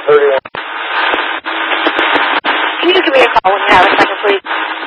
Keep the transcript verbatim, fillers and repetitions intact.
thirty-one. Can you give me a call when you have a second, please?